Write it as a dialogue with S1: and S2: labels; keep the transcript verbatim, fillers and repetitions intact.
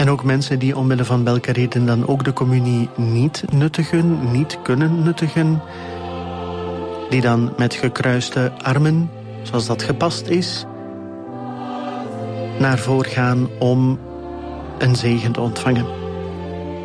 S1: En ook mensen die omwille van welke reden dan ook de communie niet nuttigen, niet kunnen nuttigen, die dan met gekruiste armen, zoals dat gepast is, naar voren gaan om een zegen te ontvangen.